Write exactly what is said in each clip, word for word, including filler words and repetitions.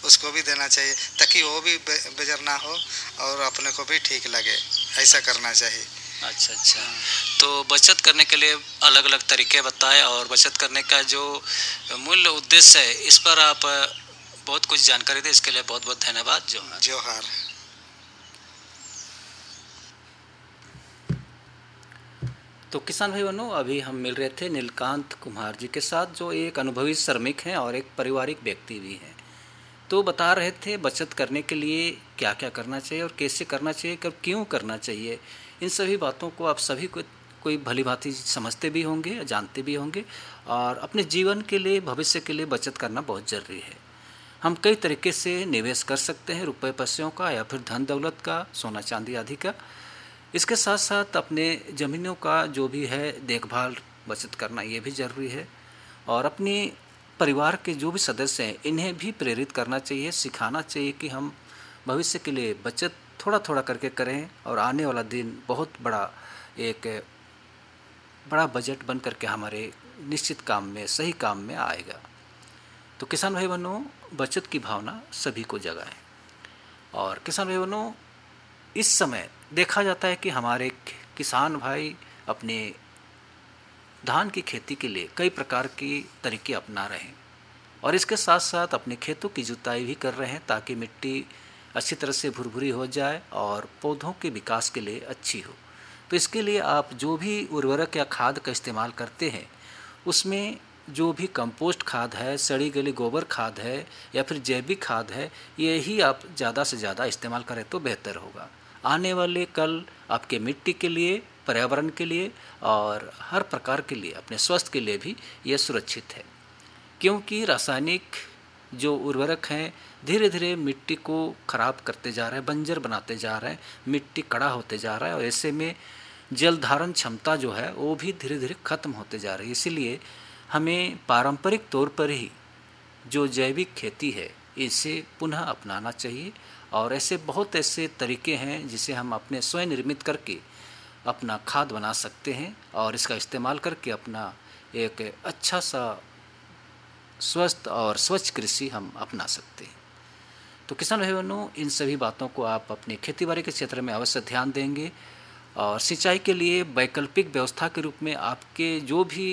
उसको भी देना चाहिए ताकि वो भी बेजार ना हो और अपने को भी ठीक लगे, ऐसा करना चाहिए। अच्छा अच्छा, तो बचत करने के लिए अलग अलग तरीके बताए और बचत करने का जो मूल उद्देश्य है इस पर आप बहुत कुछ जानकारी दी, इसके लिए बहुत बहुत धन्यवाद। जोहार। जोहार। तो किसान भाई बहनों, अभी हम मिल रहे थे नीलकांत कुम्हार जी के साथ, जो एक अनुभवी श्रमिक हैं और एक पारिवारिक व्यक्ति भी हैं। तो बता रहे थे बचत करने के लिए क्या क्या करना चाहिए और कैसे करना चाहिए, कब क्यों करना चाहिए। इन सभी बातों को आप सभी को कोई भली भांति समझते भी होंगे, जानते भी होंगे, और अपने जीवन के लिए, भविष्य के लिए बचत करना बहुत ज़रूरी है। हम कई तरीके से निवेश कर सकते हैं, रुपए पैसों का या फिर धन दौलत का, सोना चांदी आदि का। इसके साथ साथ अपने ज़मीनों का जो भी है देखभाल, बचत करना ये भी ज़रूरी है। और अपनी परिवार के जो भी सदस्य हैं इन्हें भी प्रेरित करना चाहिए, सिखाना चाहिए कि हम भविष्य के लिए बचत थोड़ा थोड़ा करके करें और आने वाला दिन बहुत बड़ा एक बड़ा बजट बन करके हमारे निश्चित काम में, सही काम में आएगा। तो किसान भाई बहनों, बचत की भावना सभी को जगाएं। और किसान भाई बहनों, इस समय देखा जाता है कि हमारे किसान भाई अपने धान की खेती के लिए कई प्रकार के तरीके अपना रहे हैं और इसके साथ साथ अपने खेतों की जुताई भी कर रहे हैं ताकि मिट्टी अच्छी तरह से भुरभुरी हो जाए और पौधों के विकास के लिए अच्छी हो। तो इसके लिए आप जो भी उर्वरक या खाद का इस्तेमाल करते हैं उसमें जो भी कंपोस्ट खाद है, सड़ी गली गोबर खाद है या फिर जैविक खाद है, यही आप ज़्यादा से ज़्यादा इस्तेमाल करें तो बेहतर होगा। आने वाले कल आपके मिट्टी के लिए, पर्यावरण के लिए और हर प्रकार के लिए, अपने स्वास्थ्य के लिए भी ये सुरक्षित है। क्योंकि रासायनिक जो उर्वरक हैं धीरे धीरे मिट्टी को ख़राब करते जा रहे हैं, बंजर बनाते जा रहे हैं, मिट्टी कड़ा होते जा रहा है और ऐसे में जल धारण क्षमता जो है वो भी धीरे धीरे ख़त्म होते जा रही है। इसीलिए हमें पारंपरिक तौर पर ही जो जैविक खेती है इसे पुनः अपनाना चाहिए। और ऐसे बहुत ऐसे तरीके हैं जिसे हम अपने स्वयं निर्मित करके अपना खाद बना सकते हैं और इसका इस्तेमाल करके अपना एक अच्छा सा स्वस्थ और स्वच्छ कृषि हम अपना सकते हैं। तो किसान भाई बहनों, इन सभी बातों को आप अपने खेतीबाड़ी के क्षेत्र में अवश्य ध्यान देंगे और सिंचाई के लिए वैकल्पिक व्यवस्था के रूप में आपके जो भी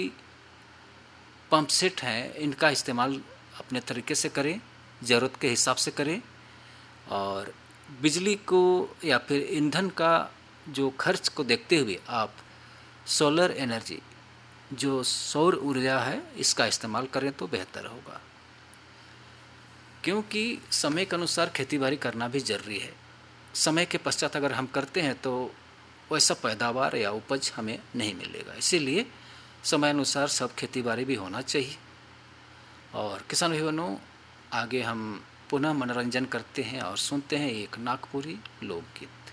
पंप सेट हैं इनका इस्तेमाल अपने तरीके से करें, ज़रूरत के हिसाब से करें। और बिजली को या फिर ईंधन का जो खर्च को देखते हुए आप सोलर एनर्जी, जो सौर ऊर्जा है, इसका इस्तेमाल करें तो बेहतर होगा। क्योंकि समय के अनुसार खेतीबाड़ी करना भी ज़रूरी है। समय के पश्चात अगर हम करते हैं तो वैसा पैदावार या उपज हमें नहीं मिलेगा। इसीलिए समय अनुसार सब खेतीबाड़ी भी होना चाहिए। और किसान भाई बहनों, आगे हम पुनः मनोरंजन करते हैं और सुनते हैं एक नागपुरी लोकगीत।